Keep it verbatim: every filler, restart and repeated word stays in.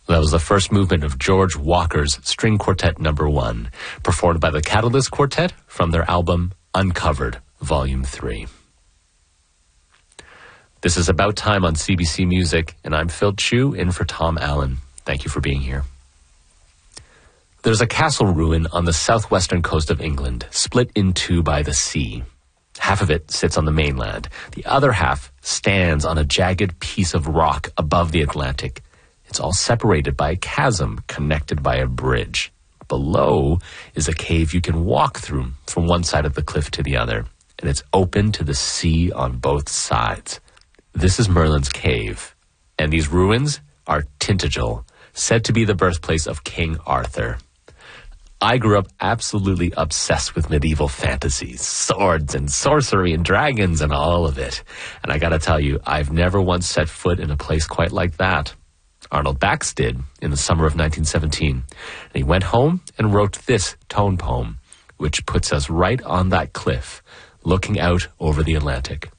That was the first movement of George Walker's String Quartet Number One, performed by the Catalyst Quartet from their album Uncovered, Volume Three. This is About Time on C B C Music, and I'm Phil Chu, in for Tom Allen. Thank you for being here. There's a castle ruin on the southwestern coast of England, split in two by the sea. Half of it sits on the mainland. The other half stands on a jagged piece of rock above the Atlantic. It's all separated by a chasm connected by a bridge. Below is a cave you can walk through from one side of the cliff to the other, and it's open to the sea on both sides. This is Merlin's Cave, and these ruins are Tintagel, said to be the birthplace of King Arthur. I grew up absolutely obsessed with medieval fantasies, swords and sorcery and dragons and all of it. And I gotta tell you, I've never once set foot in a place quite like that. Arnold Bax did in the summer of nineteen seventeen. And he went home and wrote this tone poem, which puts us right on that cliff, looking out over the Atlantic.